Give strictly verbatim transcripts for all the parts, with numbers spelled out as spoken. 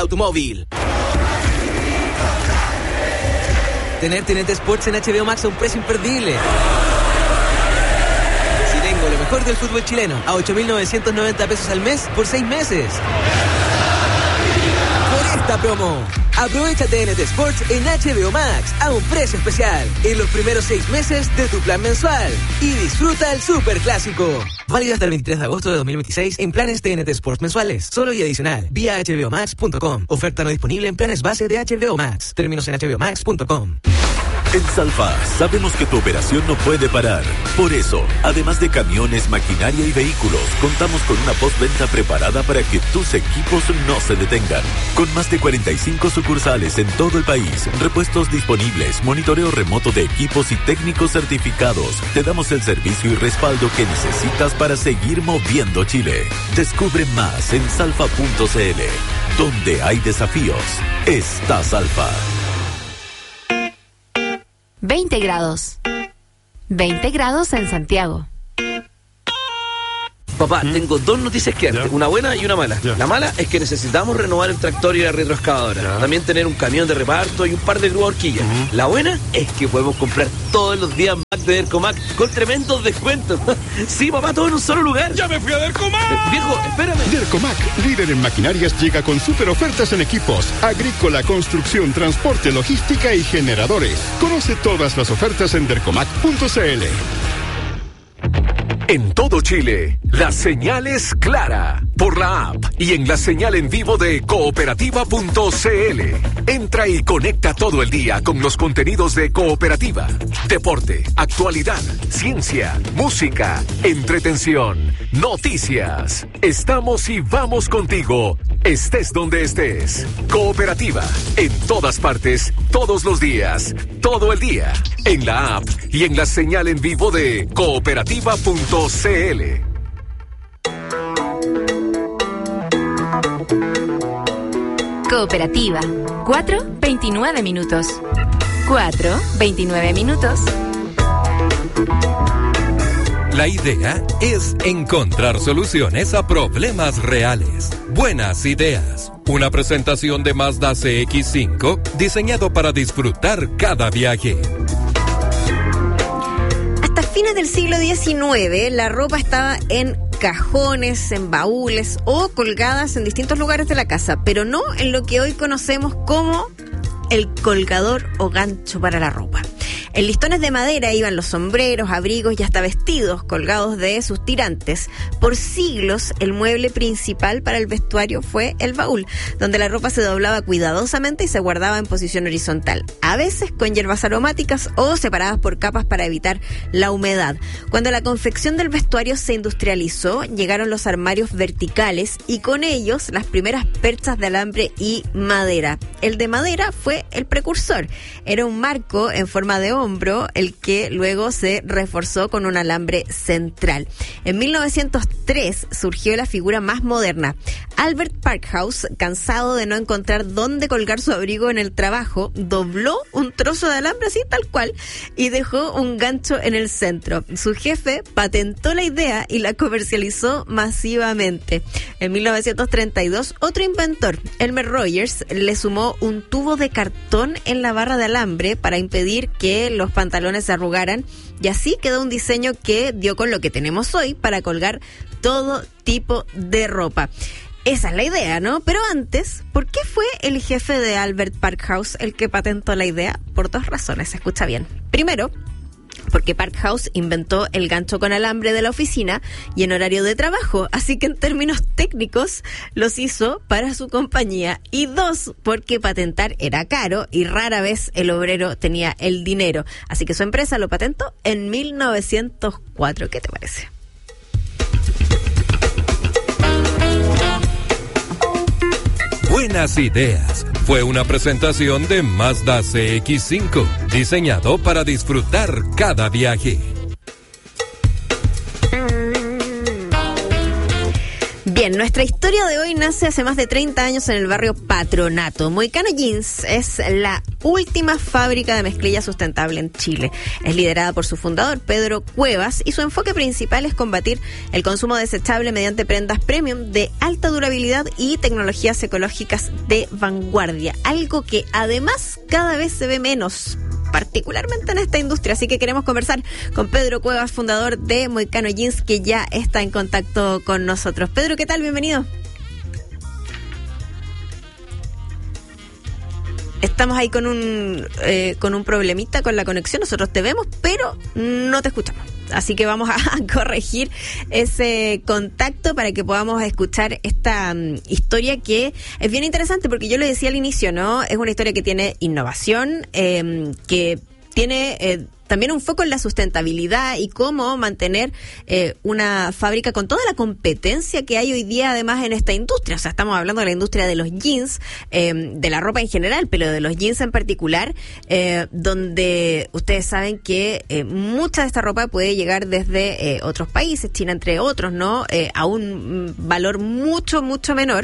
automóvil. Tener T N T Sports en H B O Max a un precio imperdible. Si tengo lo mejor del fútbol chileno a ocho mil novecientos noventa pesos al mes por seis meses. Por esta promo, aprovecha T N T Sports en H B O Max a un precio especial en los primeros seis meses de tu plan mensual y disfruta el Super Clásico. Válido hasta el veintitrés de agosto de dos mil veintiséis en planes T N T Sports mensuales. Solo y adicional vía h b o max punto com. Oferta no disponible en planes base de H B O Max. Términos en h b o max punto com. En Salfa sabemos que tu operación no puede parar. Por eso, además de camiones, maquinaria y vehículos, contamos con una postventa preparada para que tus equipos no se detengan. Con más de cuarenta y cinco sucursales en todo el país, repuestos disponibles, monitoreo remoto de equipos y técnicos certificados, te damos el servicio y respaldo que necesitas para seguir moviendo Chile. Descubre más en salfa punto c l. Donde hay desafíos, está Salfa. veinte grados. veinte grados en Santiago. Papá, ¿Mm? tengo dos noticias que darte, una buena y una mala. Ya. La mala es que necesitamos renovar el tractor y la retroexcavadora. Ya. También tener un camión de reparto y un par de grúas horquillas. Uh-huh. La buena es que podemos comprar todos los días Mac de Dercomac con tremendos descuentos. Sí, papá, todo en un solo lugar. ¡Ya me fui a Dercomac! Eh, viejo, espérame. Dercomac, líder en maquinarias, llega con super ofertas en equipos, agrícola, construcción, transporte, logística y generadores. Conoce todas las ofertas en dercomac punto c l. En todo Chile, la señal es clara. Por la app y en la señal en vivo de cooperativa punto c l. Entra y conecta todo el día con los contenidos de Cooperativa. Deporte, actualidad, ciencia, música, entretención, noticias. Estamos y vamos contigo, estés donde estés. Cooperativa, en todas partes, todos los días, todo el día. En la app y en la señal en vivo de cooperativa punto c l. Cooperativa, cuatro veintinueve minutos. cuatro veintinueve minutos. La idea es encontrar soluciones a problemas reales. Buenas ideas. Una presentación de Mazda C X cinco diseñado para disfrutar cada viaje. Hasta fines del siglo diecinueve, la ropa estaba en cajones, en baúles o colgadas en distintos lugares de la casa, pero no en lo que hoy conocemos como el colgador o gancho para la ropa. En listones de madera iban los sombreros, abrigos y hasta vestidos colgados de sus tirantes. Por siglos, el mueble principal para el vestuario fue el baúl, donde la ropa se doblaba cuidadosamente y se guardaba en posición horizontal, a veces con hierbas aromáticas o separadas por capas para evitar la humedad. Cuando la confección del vestuario se industrializó, llegaron los armarios verticales y con ellos las primeras perchas de alambre y madera. El de madera fue el precursor. Era un marco en forma de hombro, el que luego se reforzó con un alambre central. En mil novecientos tres surgió la figura más moderna. Albert Parkhouse, cansado de no encontrar dónde colgar su abrigo en el trabajo, dobló un trozo de alambre así tal cual y dejó un gancho en el centro. Su jefe patentó la idea y la comercializó masivamente. En mil novecientos treinta y dos, otro inventor, Elmer Rogers, le sumó un tubo de cartón en la barra de alambre para impedir que los pantalones se arrugaran, y así quedó un diseño que dio con lo que tenemos hoy para colgar todo tipo de ropa. Esa es la idea, ¿no? Pero antes, ¿por qué fue el jefe de Albert Parkhouse el que patentó la idea? Por dos razones, se escucha bien. Primero, porque Parkhouse inventó el gancho con alambre de la oficina y en horario de trabajo, así que en términos técnicos los hizo para su compañía. Y dos, porque patentar era caro y rara vez el obrero tenía el dinero, así que su empresa lo patentó en mil novecientos cuatro. ¿Qué te parece? Buenas ideas. Fue una presentación de Mazda C X cinco, diseñado para disfrutar cada viaje. Bien, nuestra historia de hoy nace hace más de treinta años en el barrio Patronato. Moicano Jeans es la última fábrica de mezclilla sustentable en Chile. Es liderada por su fundador, Pedro Cuevas, y su enfoque principal es combatir el consumo desechable mediante prendas premium de alta durabilidad y tecnologías ecológicas de vanguardia. Algo que además cada vez se ve menos, particularmente en esta industria. Así que queremos conversar con Pedro Cuevas, fundador de Moicano Jeans, que ya está en contacto con nosotros. Pedro, ¿qué tal? Bienvenido. Estamos ahí con un eh, con un problemita con la conexión. Nosotros te vemos, pero no te escuchamos. Así que vamos a, a corregir ese contacto para que podamos escuchar esta um, historia que es bien interesante, porque yo lo decía al inicio, ¿no? Es una historia que tiene innovación, eh, que tiene eh, también un foco en la sustentabilidad y cómo mantener eh, una fábrica con toda la competencia que hay hoy día además en esta industria. O sea, estamos hablando de la industria de los jeans, eh, de la ropa en general, pero de los jeans en particular, eh, donde ustedes saben que eh, mucha de esta ropa puede llegar desde eh, otros países, China entre otros, ¿no? Eh, a un valor mucho, mucho menor.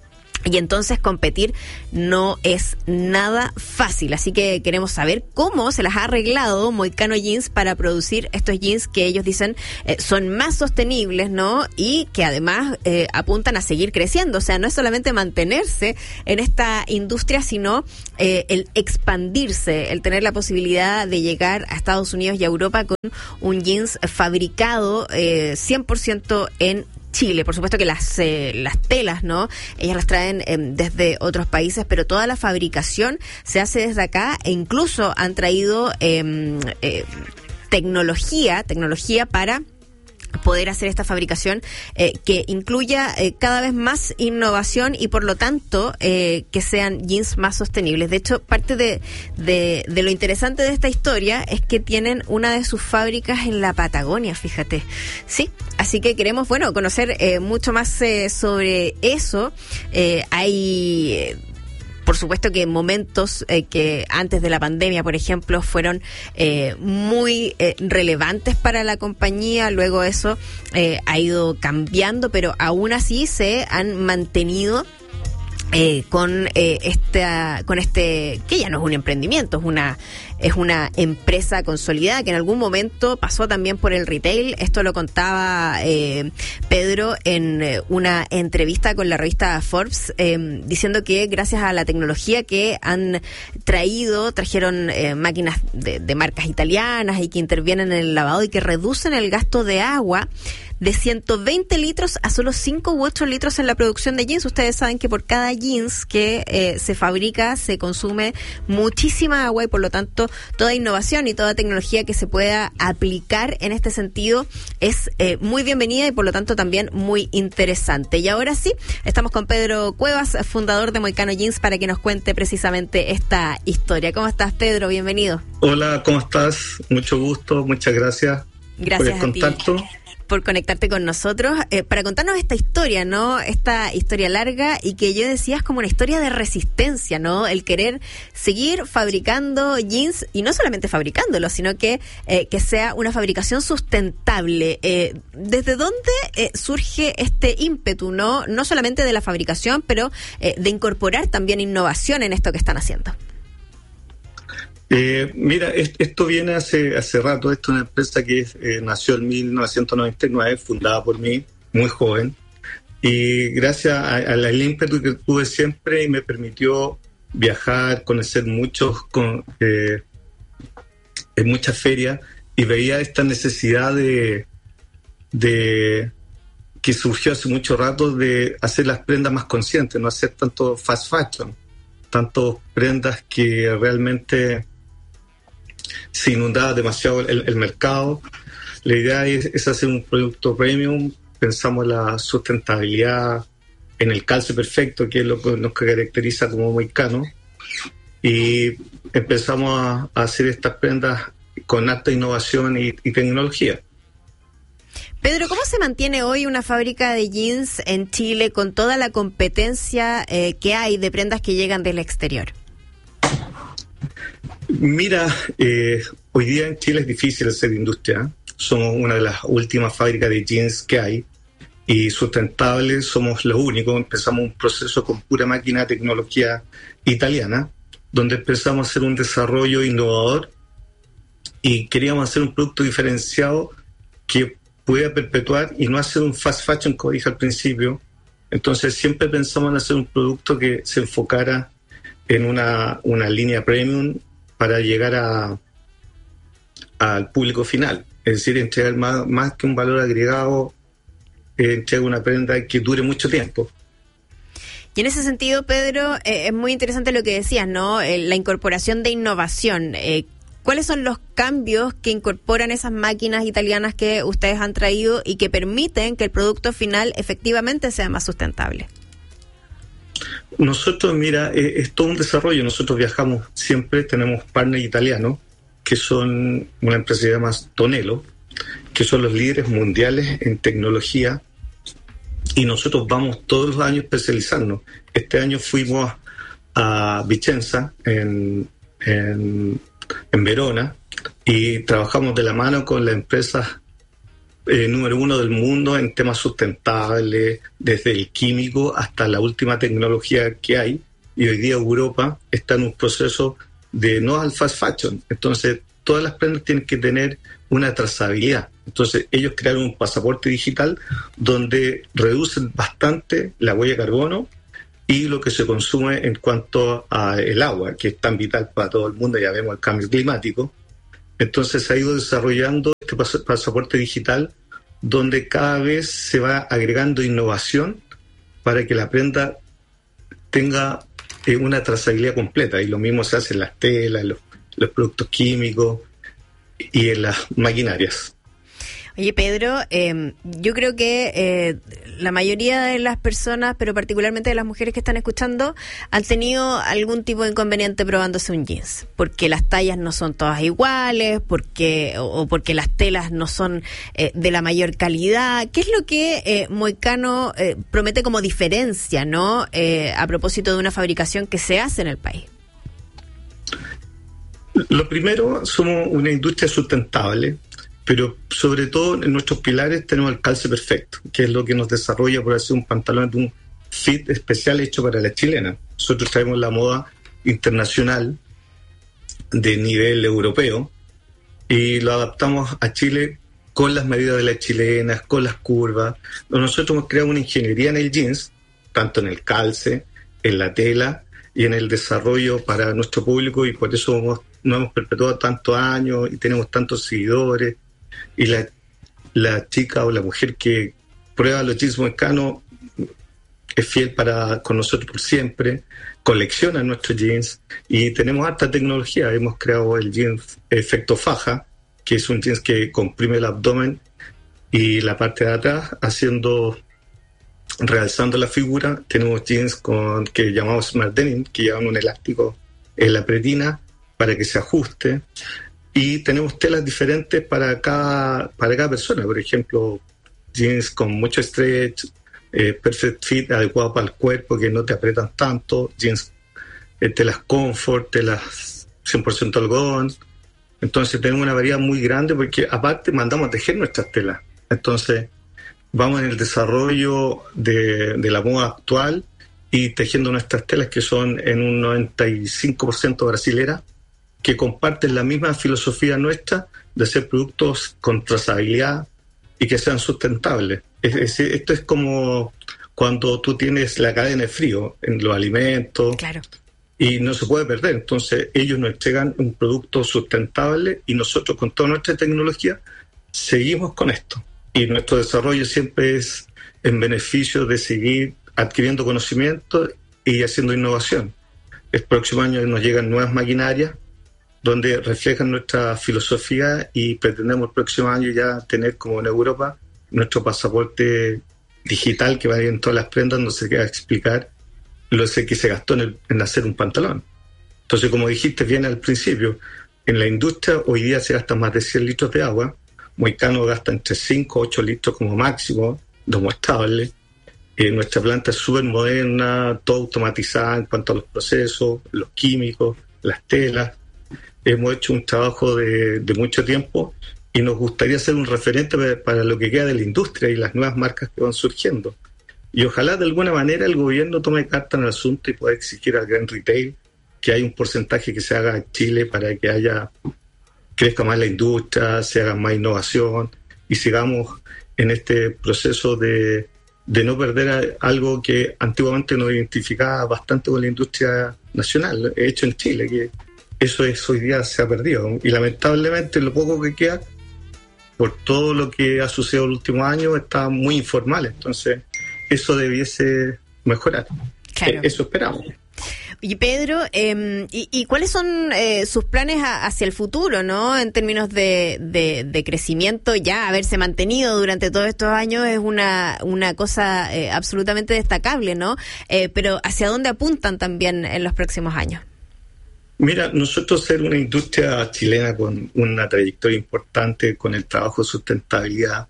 Y entonces competir no es nada fácil. Así que queremos saber cómo se las ha arreglado Moicano Jeans para producir estos jeans que ellos dicen eh, son más sostenibles, ¿no? Y que además eh, apuntan a seguir creciendo. O sea, no es solamente mantenerse en esta industria, sino eh, el expandirse, el tener la posibilidad de llegar a Estados Unidos y a Europa con un jeans fabricado eh, cien por ciento en Chile. Por supuesto que las eh, las telas, ¿no? Ellas las traen eh, desde otros países, pero toda la fabricación se hace desde acá, e incluso han traído eh, eh, tecnología, tecnología para poder hacer esta fabricación eh, que incluya eh, cada vez más innovación y por lo tanto eh, que sean jeans más sostenibles. De hecho, parte de, de, de lo interesante de esta historia es que tienen una de sus fábricas en la Patagonia, fíjate. Sí, así que queremos, bueno, conocer eh, mucho más eh, sobre eso. Eh, hay... Eh, Por supuesto que momentos eh, que antes de la pandemia, por ejemplo, fueron eh, muy eh, relevantes para la compañía. Luego eso eh, ha ido cambiando, pero aún así se han mantenido eh, con eh, esta, con este, que ya no es un emprendimiento, es una es una empresa consolidada que en algún momento pasó también por el retail. Esto lo contaba eh, Pedro en eh, una entrevista con la revista Forbes, eh, diciendo que gracias a la tecnología que han traído, trajeron eh, máquinas de, de marcas italianas y que intervienen en el lavado y que reducen el gasto de agua de ciento veinte litros a solo cinco u ocho litros en la producción de jeans. Ustedes saben que por cada jeans que eh, se fabrica se consume muchísima agua y por lo tanto toda innovación y toda tecnología que se pueda aplicar en este sentido es eh, muy bienvenida y por lo tanto también muy interesante. Y ahora sí, estamos con Pedro Cuevas, fundador de Moicano Jeans, para que nos cuente precisamente esta historia. ¿Cómo estás, Pedro? Bienvenido. Hola, ¿cómo estás? Mucho gusto, muchas gracias, gracias por el contacto. A ti por conectarte con nosotros, eh, para contarnos esta historia, ¿no? Esta historia larga y que yo decía es como una historia de resistencia, ¿no? El querer seguir fabricando jeans y no solamente fabricándolos, sino que eh, que sea una fabricación sustentable. Eh, ¿Desde dónde eh, surge este ímpetu, no? No solamente de la fabricación, pero eh, de incorporar también innovación en esto que están haciendo. Eh, mira, esto viene hace hace rato. Esto es una empresa que eh, nació en mil novecientos noventa y nueve, fundada por mí, muy joven, y gracias al ímpetu que tuve siempre me permitió viajar, conocer muchos con, eh, en muchas ferias, y veía esta necesidad de, de que surgió hace mucho rato de hacer las prendas más conscientes, no hacer tanto fast fashion, tanto prendas que realmente se inundaba demasiado el, el mercado. La idea es, es hacer un producto premium. Pensamos en la sustentabilidad, en el calce perfecto, que es lo que nos caracteriza como Moicano, y empezamos a, a hacer estas prendas con alta innovación y, y tecnología. Pedro, ¿cómo se mantiene hoy una fábrica de jeans en Chile con toda la competencia eh, que hay de prendas que llegan del exterior? Mira, eh, hoy día en Chile es difícil hacer industria. Somos una de las últimas fábricas de jeans que hay. y sustentable somos los únicos. Empezamos un proceso con pura máquina de tecnología italiana, donde empezamos a hacer un desarrollo innovador y queríamos hacer un producto diferenciado que pueda perpetuar y no hacer un fast fashion, como dije al principio. Entonces siempre pensamos en hacer un producto que se enfocara en una, una línea premium para llegar a al público final. Es decir, entregar más, más que un valor agregado, eh, entregar una prenda que dure mucho tiempo. Y en ese sentido, Pedro, eh, es muy interesante lo que decías, ¿no? Eh, la incorporación de innovación. Eh, ¿Cuáles son los cambios que incorporan esas máquinas italianas que ustedes han traído y que permiten que el producto final efectivamente sea más sustentable? Nosotros, mira, eh, es todo un desarrollo. Nosotros viajamos siempre, tenemos partners italianos, que son una empresa que se llama Tonello, que son los líderes mundiales en tecnología, y nosotros vamos todos los años especializando. Este año fuimos a Vicenza, en, en, en Verona, y trabajamos de la mano con la empresa eh, número uno del mundo en temas sustentables, desde el químico hasta la última tecnología que hay, y hoy día Europa está en un proceso de no al fast fashion. Entonces todas las prendas tienen que tener una trazabilidad. Entonces ellos crearon un pasaporte digital donde reducen bastante la huella de carbono y lo que se consume en cuanto a el agua, que es tan vital para todo el mundo. Ya vemos el cambio climático. Entonces se ha ido desarrollando este pas- pasaporte digital donde cada vez se va agregando innovación para que la prenda tenga eh, una trazabilidad completa, y lo mismo se hace en las telas, en los, los productos químicos y en las maquinarias. Oye, Pedro, eh, yo creo que eh, la mayoría de las personas, pero particularmente de las mujeres que están escuchando, han tenido algún tipo de inconveniente probándose un jeans, porque las tallas no son todas iguales, porque o, o porque las telas no son eh, de la mayor calidad. ¿Qué es lo que eh, Moicano eh, promete como diferencia, no, eh, a propósito de una fabricación que se hace en el país? Lo primero, somos una industria sustentable, pero sobre todo en nuestros pilares tenemos el calce perfecto, que es lo que nos desarrolla por hacer un pantalón de un fit especial hecho para la chilena. Nosotros traemos la moda internacional de nivel europeo y lo adaptamos a Chile con las medidas de las chilenas, con las curvas. Nosotros hemos creado una ingeniería en el jeans, tanto en el calce, en la tela y en el desarrollo para nuestro público, y por eso hemos, no hemos perpetuado tantos años y tenemos tantos seguidores. Y la, la chica o la mujer que prueba los jeans Moicano es fiel para con nosotros por siempre, colecciona nuestros jeans y tenemos harta tecnología. Hemos creado el jeans efecto faja, que es un jeans que comprime el abdomen y la parte de atrás, haciendo, realzando la figura. Tenemos jeans con que llamamos Smart Denim, que llevan un elástico en la pretina para que se ajuste. Y tenemos telas diferentes para cada, para cada persona. Por ejemplo, jeans con mucho stretch, eh, perfect fit, adecuado para el cuerpo, que no te aprietan tanto. Jeans, eh, telas comfort, telas cien por ciento algodón. Entonces tenemos una variedad muy grande, porque aparte mandamos a tejer nuestras telas. Entonces vamos en el desarrollo de, de la moda actual y tejiendo nuestras telas, que son en un noventa y cinco por ciento brasileras, que comparten la misma filosofía nuestra de hacer productos con trazabilidad y que sean sustentables. Es decir, esto es como cuando tú tienes la cadena de frío en los alimentos, claro, y no se puede perder. Entonces ellos nos entregan un producto sustentable y nosotros con toda nuestra tecnología seguimos con esto. Y nuestro desarrollo siempre es en beneficio de seguir adquiriendo conocimiento y haciendo innovación. El próximo año nos llegan nuevas maquinarias donde reflejan nuestra filosofía, y pretendemos el próximo año ya tener, como en Europa, nuestro pasaporte digital que va a ir en todas las prendas, donde se queda explicar lo que se gastó en, el, en hacer un pantalón. Entonces, como dijiste bien al principio, en la industria hoy día se gastan más de cien litros de agua. Moicano gasta entre cinco a ocho litros como máximo, demostrable. Eh, nuestra planta es súper moderna, todo automatizada en cuanto a los procesos, los químicos, las telas. Hemos hecho un trabajo de, de mucho tiempo y nos gustaría ser un referente para lo que queda de la industria y las nuevas marcas que van surgiendo. Y ojalá de alguna manera el gobierno tome carta en el asunto y pueda exigir al gran retail que haya un porcentaje que se haga en Chile para que haya crezca más la industria, se haga más innovación y sigamos en este proceso de, de no perder algo que antiguamente nos identificaba bastante con la industria nacional, hecho en Chile, que eso es, hoy día se ha perdido. Y lamentablemente lo poco que queda, por todo lo que ha sucedido en los últimos años, está muy informal. Entonces, eso debiese mejorar. Claro. Eso esperamos. Y Pedro, eh, y, ¿y cuáles son eh, sus planes a, hacia el futuro, no? En términos de, de, de crecimiento, ya haberse mantenido durante todos estos años es una, una cosa eh, absolutamente destacable, ¿no? Eh, pero ¿hacia dónde apuntan también en los próximos años? Mira, nosotros ser una industria chilena con una trayectoria importante, con el trabajo de sustentabilidad,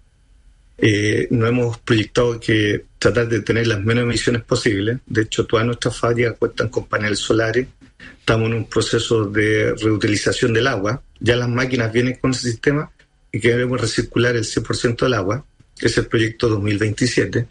Eh, nos hemos proyectado que tratar de tener las menos emisiones posibles. De hecho, todas nuestras fábricas cuentan con paneles solares. Estamos en un proceso de reutilización del agua. Ya las máquinas vienen con ese sistema y queremos recircular el cien por ciento del agua. Es el proyecto dos mil veintisiete.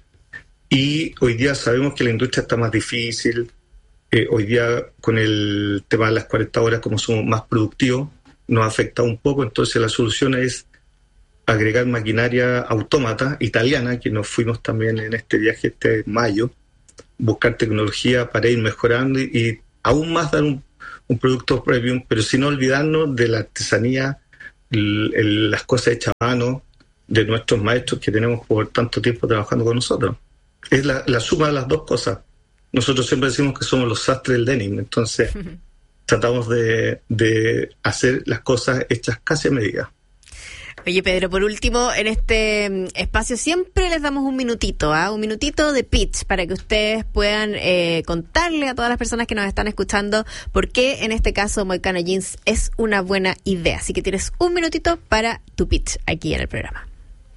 Y hoy día sabemos que la industria está más difícil. Eh, hoy día con el tema de las cuarenta horas, como somos más productivos, nos afecta un poco. Entonces la solución es agregar maquinaria autómata italiana, que nos fuimos también en este viaje este mayo, buscar tecnología para ir mejorando y, y aún más dar un, un producto premium, pero sin olvidarnos de la artesanía, el, el, las cosas hechas a mano de nuestros maestros que tenemos por tanto tiempo trabajando con nosotros. Es la, la suma de las dos cosas. Nosotros siempre decimos que somos los sastres del denim, entonces tratamos de, de hacer las cosas hechas casi a medida. Oye, Pedro, por último, en este espacio siempre les damos un minutito, ¿ah? Un minutito de pitch para que ustedes puedan eh, contarle a todas las personas que nos están escuchando por qué en este caso Moicano Jeans es una buena idea. Así que tienes un minutito para tu pitch aquí en el programa.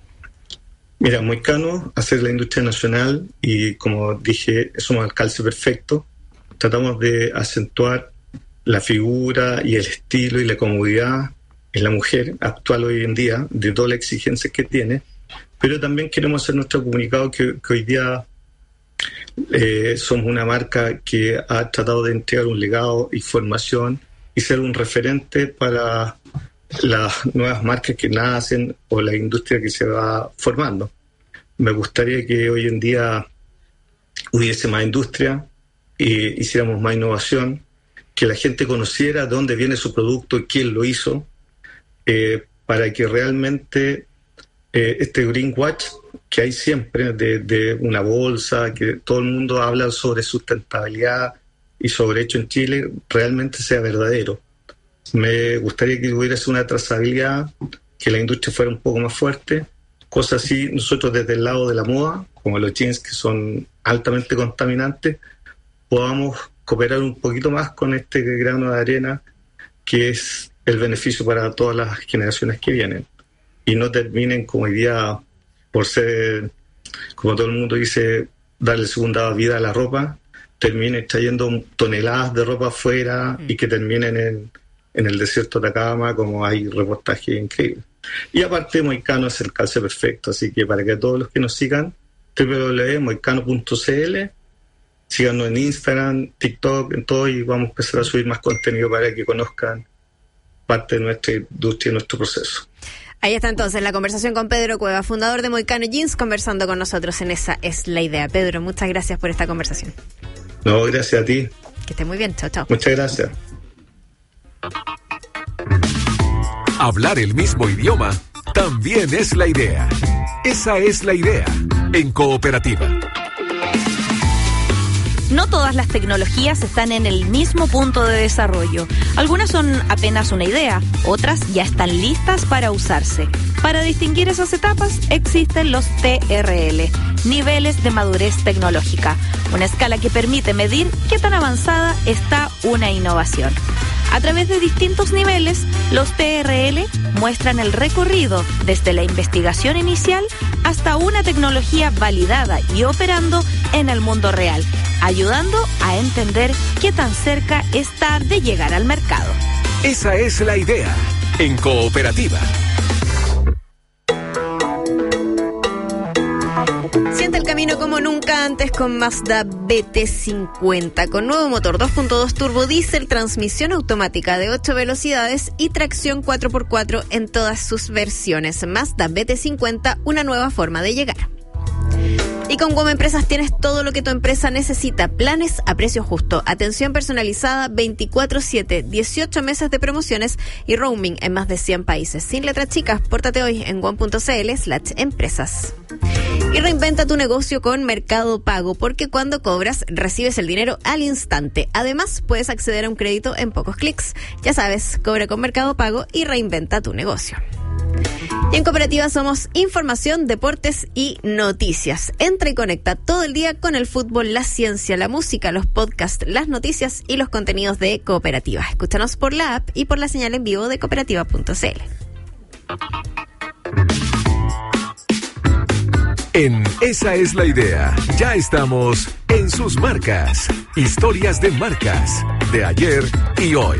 Mira, Moicano, hacer la industria nacional y, como dije, somos el calce perfecto. Tratamos de acentuar la figura y el estilo y la comodidad en la mujer actual hoy en día, de todas las exigencias que tiene, pero también queremos hacer nuestro comunicado que, que hoy día eh, somos una marca que ha tratado de entregar un legado y formación y ser un referente para las nuevas marcas que nacen o la industria que se va formando. Me gustaría que hoy en día hubiese más industria, e hiciéramos más innovación, que la gente conociera de dónde viene su producto y quién lo hizo, Eh, para que realmente eh, este greenwash que hay siempre de, de una bolsa, que todo el mundo habla sobre sustentabilidad y sobre hecho en Chile, realmente sea verdadero. Me gustaría que hubiera una trazabilidad, que la industria fuera un poco más fuerte, cosas así. Nosotros desde el lado de la moda, como los jeans que son altamente contaminantes, podamos cooperar un poquito más con este grano de arena que es el beneficio para todas las generaciones que vienen y no terminen como hoy día por ser, como todo el mundo dice, darle segunda vida a la ropa, terminen trayendo toneladas de ropa afuera mm. y que terminen en, en el desierto de Atacama, como hay reportajes increíbles. Y aparte Moicano es el calce perfecto, así que para que todos los que nos sigan, doble u doble u doble punto moicano punto c l, síganos en Instagram, TikTok, en todo, y vamos a empezar a subir más contenido para que conozcan parte de nuestra industria y nuestro proceso. Ahí está entonces la conversación con Pedro Cueva, fundador de Moicano Jeans, conversando con nosotros en Esa es la Idea. Pedro, muchas gracias por esta conversación. No, gracias a ti. Que esté muy bien, chao, chao. Muchas gracias. Hablar el mismo idioma también es la idea. Esa es la idea en Cooperativa. No todas las tecnologías están en el mismo punto de desarrollo. Algunas son apenas una idea, otras ya están listas para usarse. Para distinguir esas etapas existen los T R L, niveles de madurez tecnológica, una escala que permite medir qué tan avanzada está una innovación. A través de distintos niveles, los T R L muestran el recorrido desde la investigación inicial hasta una tecnología validada y operando en el mundo real, ayudando a entender qué tan cerca está de llegar al mercado. Esa es la idea en Cooperativa. Nunca antes con Mazda B T cincuenta, con nuevo motor dos punto dos turbo diésel, transmisión automática de ocho velocidades y tracción cuatro por cuatro en todas sus versiones. Mazda B T cincuenta, una nueva forma de llegar. Y con WOM Empresas tienes todo lo que tu empresa necesita. Planes a precio justo, atención personalizada veinticuatro siete, dieciocho meses de promociones y roaming en más de cien países. Sin letras chicas, pórtate hoy en wom punto cl slash empresas. Y reinventa tu negocio con Mercado Pago, porque cuando cobras, recibes el dinero al instante. Además, puedes acceder a un crédito en pocos clics. Ya sabes, cobra con Mercado Pago y reinventa tu negocio. Y en Cooperativa somos información, deportes y noticias. Entra y conecta todo el día con el fútbol, la ciencia, la música, los podcasts, las noticias y los contenidos de Cooperativa. Escúchanos por la app y por la señal en vivo de cooperativa punto cl. En Esa es la Idea, ya estamos en sus marcas. Historias de marcas, de ayer y hoy.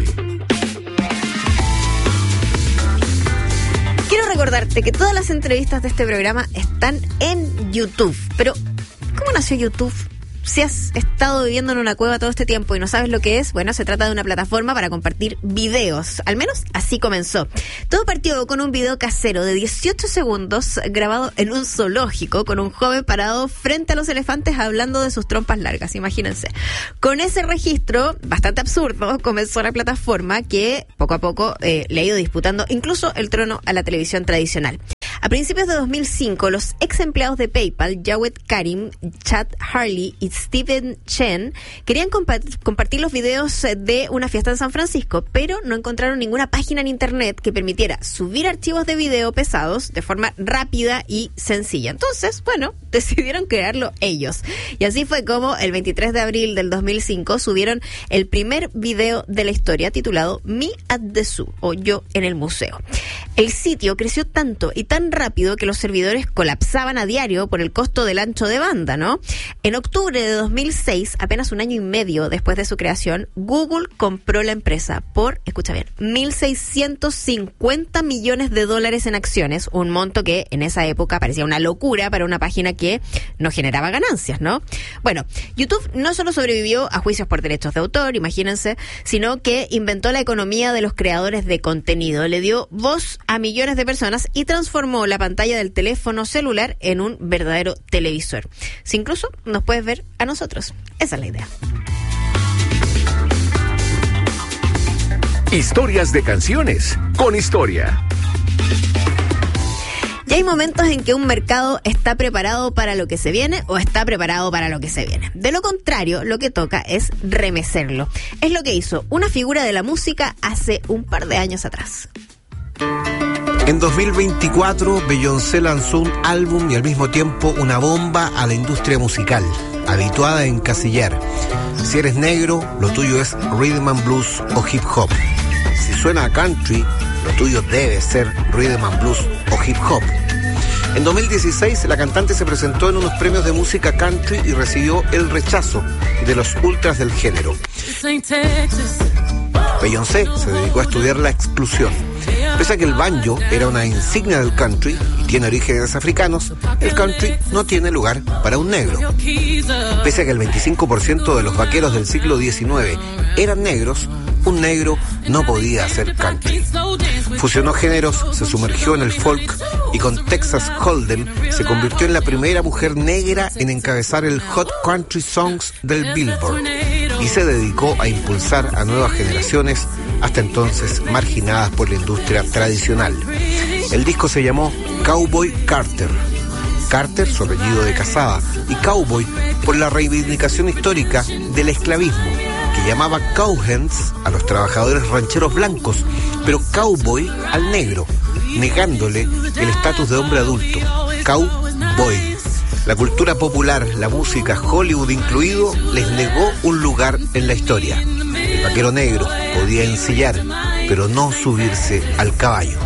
Quiero recordarte que todas las entrevistas de este programa están en YouTube. Pero, ¿cómo nació YouTube? Si has estado viviendo en una cueva todo este tiempo y no sabes lo que es, bueno, se trata de una plataforma para compartir videos. Al menos así comenzó. Todo partió con un video casero de dieciocho segundos grabado en un zoológico con un joven parado frente a los elefantes hablando de sus trompas largas, imagínense. Con ese registro, bastante absurdo, comenzó la plataforma que poco a poco eh, le ha ido disputando incluso el trono a la televisión tradicional. A principios de dos mil cinco, los ex empleados de PayPal, Jawed Karim, Chad Harley y Steven Chen, querían compa- compartir los videos de una fiesta en San Francisco, pero no encontraron ninguna página en internet que permitiera subir archivos de video pesados de forma rápida y sencilla. Entonces, bueno, decidieron crearlo ellos. Y así fue como el veintitrés de abril del dos mil cinco subieron el primer video de la historia titulado Me at the Zoo, o Yo en el Museo. El sitio creció tanto y tan rápido que los servidores colapsaban a diario por el costo del ancho de banda, ¿no? En octubre de dos mil seis, apenas un año y medio después de su creación, Google compró la empresa por, escucha bien, mil seiscientos cincuenta millones de dólares en acciones, un monto que en esa época parecía una locura para una página que no generaba ganancias, ¿no? Bueno, YouTube no solo sobrevivió a juicios por derechos de autor, imagínense, sino que inventó la economía de los creadores de contenido, le dio voz a millones de personas y transformó la pantalla del teléfono celular en un verdadero televisor. Si incluso nos puedes ver a nosotros. Esa es la idea. Historias de canciones con historia. Y hay momentos en que un mercado está preparado para lo que se viene o está preparado para lo que se viene. De lo contrario, lo que toca es remecerlo. Es lo que hizo una figura de la música hace un par de años atrás. En dos mil veinticuatro, Beyoncé lanzó un álbum y al mismo tiempo una bomba a la industria musical, habituada a encasillar. Si eres negro, lo tuyo es rhythm and blues o hip hop. Si suena a country, lo tuyo debe ser rhythm and blues o hip hop. En dos mil dieciséis, la cantante se presentó en unos premios de música country y recibió el rechazo de los ultras del género. Beyoncé se dedicó a estudiar la exclusión. Pese a que el banjo era una insignia del country y tiene orígenes africanos, el country no tiene lugar para un negro. Pese a que el veinticinco por ciento de los vaqueros del siglo diecinueve eran negros, un negro no podía hacer country. Fusionó géneros, se sumergió en el folk y con Texas Hold'em se convirtió en la primera mujer negra en encabezar el Hot Country Songs del Billboard y se dedicó a impulsar a nuevas generaciones hasta entonces marginadas por la industria tradicional. El disco se llamó Cowboy Carter. Carter, su apellido de casada, y Cowboy por la reivindicación histórica del esclavismo, que llamaba cowhands a los trabajadores rancheros blancos, pero cowboy al negro, negándole el estatus de hombre adulto. Cowboy. La cultura popular, la música, Hollywood incluido, les negó un lugar en la historia. El vaquero negro podía ensillar, pero no subirse al caballo.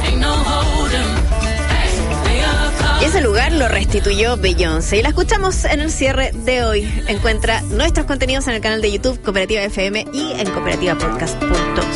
Y ese lugar lo restituyó Beyoncé. Y la escuchamos en el cierre de hoy. Encuentra nuestros contenidos en el canal de YouTube Cooperativa F M y en cooperativa podcast punto